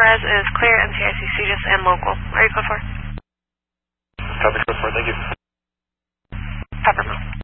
Perez is clear, NCIC Regis and local. Are you code 4? Copy, code 4, thank you. Peppermint.